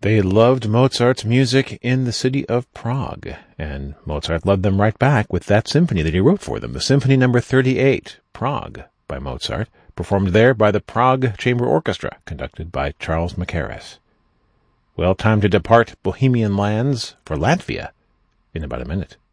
They loved Mozart's music in the city of Prague, and Mozart loved them right back with that symphony that he wrote for them, the Symphony No. 38, Prague, by Mozart, performed there by the Prague Chamber Orchestra, conducted by Charles Mackerras. Well, time to depart Bohemian lands for Latvia in about a minute.